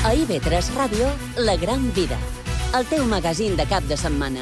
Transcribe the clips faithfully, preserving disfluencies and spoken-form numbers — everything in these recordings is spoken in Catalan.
A I V tres Ràdio, La Gran Vida, el teu magazín de cap de setmana.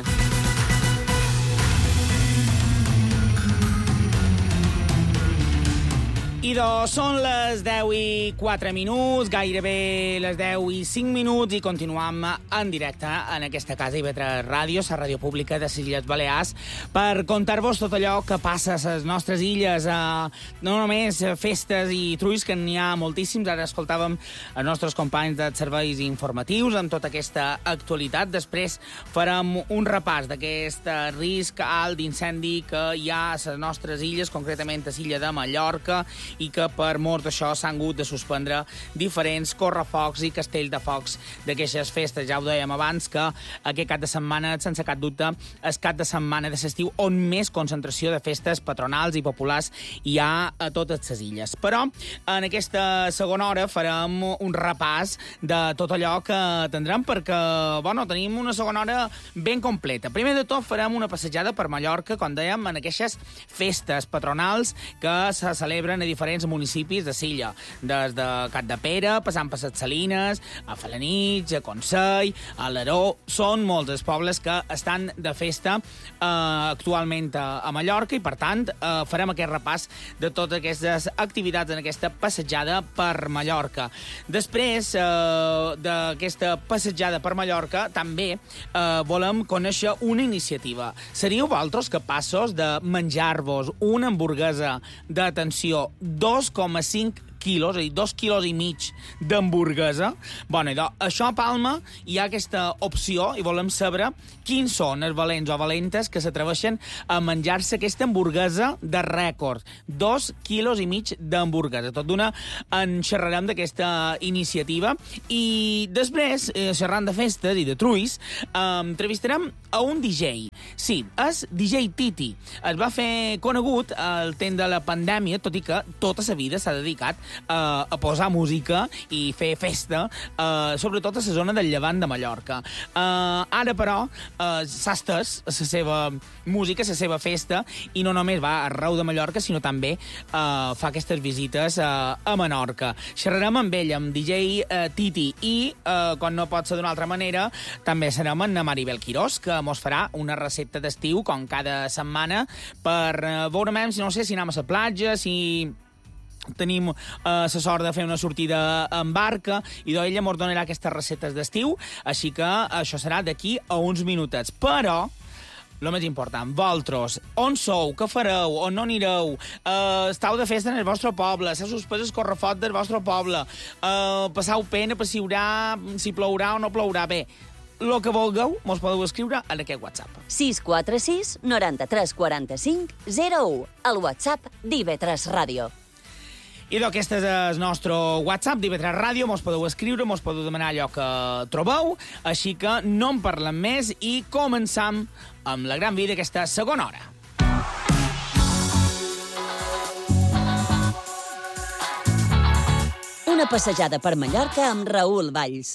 I doncs són les deu i quatre minuts, gairebé les deu i cinc minuts, i continuam en directe en aquesta casa I V tres Ràdio, la ràdio pública de les Illes Balears, per contar-vos tot allò que passa a les nostres illes, eh, no només festes i trulls, que n'hi ha moltíssims. Ara escoltàvem els nostres companys de serveis informatius amb tota aquesta actualitat. Després farem un repàs d'aquest risc alt d'incendi que hi ha a les nostres illes, concretament a l'illa de Mallorca, i que per mort d'això s'han hagut de suspendre diferents correfocs i castell de focs d'aquestes festes. Ja ho dèiem abans, que aquest cap de setmana, sense cap dubte, és cap de setmana de l'estiu on més concentració de festes patronals i populars hi ha a totes les illes. Però en aquesta segona hora farem un repàs de tot allò que tindrem, perquè bueno, tenim una segona hora ben completa. Primer de tot farem una passejada per Mallorca, com dèiem, en aquestes festes patronals que se celebren a diferents municipis de l'illa, des de Capdepera, passant per les Salines, a Felanitx, a Consell, a l'Aró. Són molts els pobles que estan de festa eh, actualment a, a Mallorca, i per tant eh, farem aquest repàs de totes aquestes activitats en aquesta passejada per Mallorca. Després eh, d'aquesta passejada per Mallorca també eh, volem conèixer una iniciativa. Seríeu vosaltres capaços de menjar-vos una hamburguesa d'atenció dos coma cinc quilos, és a dir, dos quilos i mig d'hamburguesa? Bueno, idò, això a Palma hi ha aquesta opció i volem saber quins són els valents o valentes que s'atreveixen a menjar-se aquesta hamburguesa de rècord. Dos quilos i mig d'hamburguesa. Tot d'una en xerrarem d'aquesta iniciativa, i després, eh, xerrant de festes i de trulls, eh, entrevistarem a un D J. Sí, és D J Titi. Es va fer conegut al temps de la pandèmia, tot i que tota la vida s'ha dedicat Uh, a posar música i fer festa, uh, sobretot a la zona del llevant de Mallorca. Uh, ara, però, uh, s'ha estès la seva música, la seva festa, i no només va arreu de Mallorca, sinó també uh, fa aquestes visites uh, a Menorca. Xerrarem amb ell, amb D J uh, Titi, i, uh, com no pot ser d'una altra manera, també serem amb Maribel Quirós, que mos farà una recepta d'estiu, com cada setmana, per uh, veure més, no sé, si anem a la platja, si tenim eh, la sort de fer una sortida en barca, i d'ella ens donarà aquestes receptes d'estiu, així que això serà d'aquí a uns minutets. Però el més important, vosaltres, on sou, què fareu, on no anireu, uh, estàu de festa en el vostre poble, s'ha suspès el correfot del vostre poble, uh, passau pena per si, haurà, si plourà o no plourà. Bé, el que vulgueu, mos podeu escriure en aquest WhatsApp. sis quatre sis, noranta-tres, quaranta-cinc, zero u, el WhatsApp d'I V tres Ràdio. I d'aquest és el nostre WhatsApp d'I V tres Ràdio. Mos podeu escriure, mos podeu demanar allò que trobeu, així que no en parlem més i començam amb La Gran Vida aquesta segona hora. Una passejada per Mallorca amb Raül Valls.